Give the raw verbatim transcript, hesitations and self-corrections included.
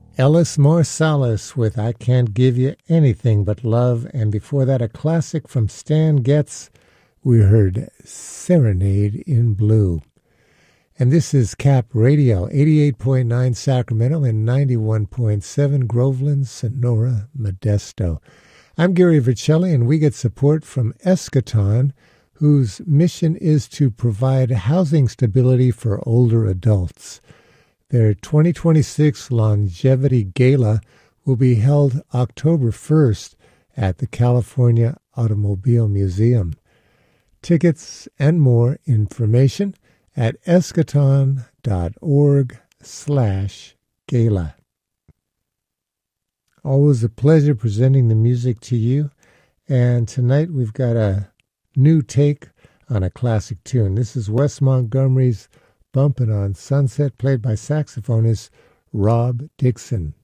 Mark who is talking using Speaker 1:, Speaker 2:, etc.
Speaker 1: Ellis Marsalis with I Can't Give You Anything But Love, and before that a classic from Stan Getz, we heard Serenade in Blue. And this is Cap Radio, eighty-eight point nine Sacramento and ninety-one point seven Groveland, Sonora, Modesto. I'm Gary Vercelli, and we get support from Eschaton, whose mission is to provide housing stability for older adults. Their twenty twenty-six Longevity Gala will be held October first at the California Automobile Museum. Tickets and more information at eschaton dot org slash gala. Always a pleasure presenting the music to you, and tonight we've got a new take on a classic tune. This is Wes Montgomery's Bumpin' on Sunset, played by saxophonist Rob Dixon.